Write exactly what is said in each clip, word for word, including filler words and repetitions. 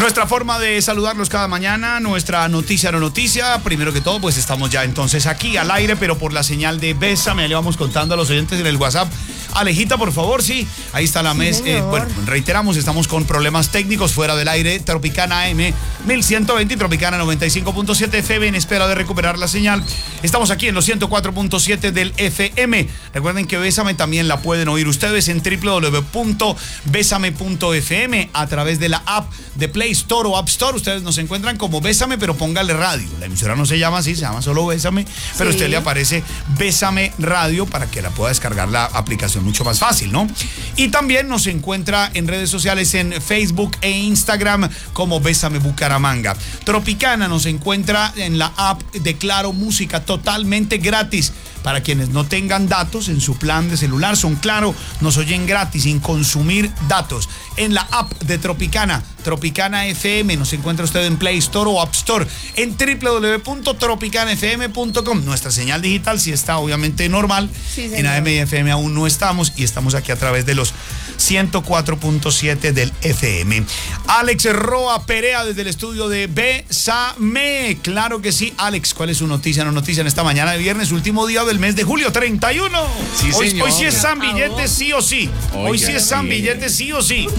Nuestra forma de saludarlos cada mañana, nuestra noticia no noticia. Primero que todo, pues estamos ya entonces aquí al aire, pero por la señal de Bésame, le vamos contando a los oyentes en el WhatsApp. Alejita, por favor, sí, ahí está la Sí, mesa. Eh, bueno, reiteramos, estamos con problemas técnicos fuera del aire. Tropicana A M mil ciento veinte y Tropicana noventa y cinco punto siete F M en espera de recuperar la señal. Estamos aquí en los ciento cuatro punto siete del F M. Recuerden que Bésame también la pueden oír ustedes en doble u doble u doble u punto bésame punto f m a través de la app de Play Store o App Store. Ustedes nos encuentran como Bésame, pero póngale radio. La emisora no se llama así, se llama solo Bésame, pero Sí. a usted le aparece Bésame Radio para que la pueda descargar la aplicación mucho más fácil, ¿no? Y también nos encuentra en redes sociales en Facebook e Instagram como Bésame Bucaramanga. Tropicana nos encuentra en la app de Claro Música totalmente gratis. Para quienes no tengan datos en su plan de celular, son Claro, nos oyen gratis, sin consumir datos. En la app de Tropicana, Tropicana F M, nos encuentra usted en Play Store o App Store, en doble u doble u doble u punto tropicana f m punto com. Nuestra señal digital sí está obviamente normal, Sí, en A M y F M aún no estamos, y estamos aquí a través de los ciento cuatro punto siete del F M. Alex Roa Perea desde el estudio de Bésame. Claro que sí. Alex, ¿cuál es su noticia no noticia en esta mañana de viernes, último día del mes de julio, treinta y uno? Sí, hoy, señor. hoy sí es San Billete, sí o sí. Hoy Oiga, sí es San sí. Billete, sí o sí.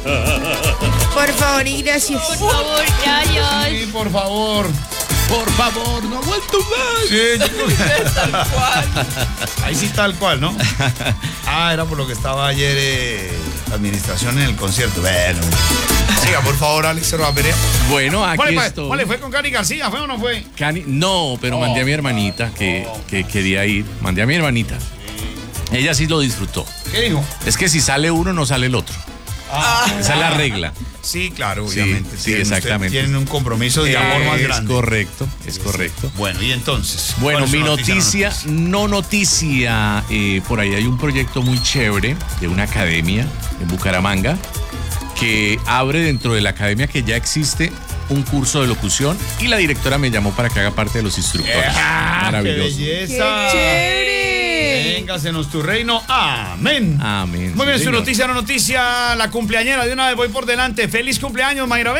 Por favor y gracias. Por favor, ya, ya. Sí, por favor. Por favor, no aguanto más. Sí, yo creo que- Tal cual. Ahí sí tal cual, ¿no? Ah, era por lo que estaba ayer eh, la administración en el concierto. Bueno. Siga, por favor, Alex Roa Perea. Bueno, aquí ¿Cuál fue? estoy. ¿Cuál fue con Cani García? ¿Fue o no fue? Cani- No, pero Oh. mandé a mi hermanita que, que quería ir. Mandé a mi hermanita. Ella sí lo disfrutó. ¿Qué dijo? Es que si sale uno, no sale el otro. Esa es la regla. Sí, claro, Sí, obviamente. sí, Tienen- exactamente. ustedes Tienen un compromiso de amor más es grande. correcto, es correcto. Bueno, y entonces. Bueno, ¿cuál es su mi noticia, no no noticia, eh, por ahí hay un proyecto muy chévere de una academia en Bucaramanga que abre dentro de la academia que ya existe un curso de locución y la directora me llamó para que haga parte de los instructores. ¡Ah, Maravilloso. ¡Qué ¡Qué belleza! chévere! Véngasenos tu reino. Amén. Amén. Muy bien, Sí, su señor. noticia, no noticia, la cumpleañera, de una vez voy por delante. ¡Feliz cumpleaños, Mayra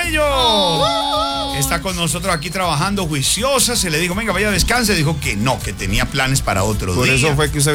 Bello! Está con nosotros aquí trabajando juiciosa, se le dijo, venga, vaya, descanse, dijo que no, que tenía planes para otro Por día. eso fue que usted